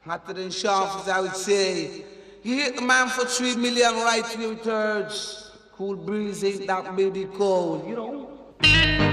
Hotter than sharp, as I would say. You hit the man for 3 million right here with urge. Cool breeze ain't that baby cold, you know?